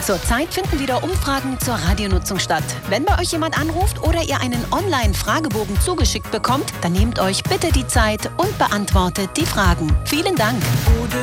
Zurzeit finden wieder Umfragen zur Radionutzung statt. Wenn bei euch jemand anruft oder ihr einen Online-Fragebogen zugeschickt bekommt, dann nehmt euch bitte die Zeit und beantwortet die Fragen. Vielen Dank. Gute